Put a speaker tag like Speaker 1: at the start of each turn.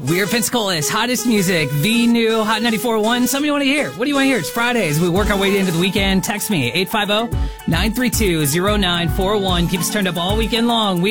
Speaker 1: We're Pensacola's hottest music, the new Hot 94.1. Something you want to hear. What do you want to hear? It's Fridays. We work our way into the weekend. Text me, 850-932-0941. Keep us turned up all weekend long.